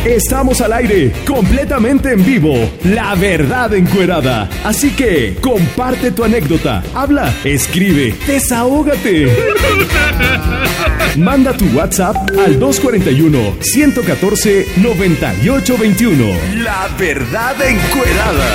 Estamos al aire, completamente en vivo. La verdad encuerada. Así que comparte tu anécdota, habla, escribe, desahógate. Manda tu WhatsApp al 241-114-9821. La verdad encuerada.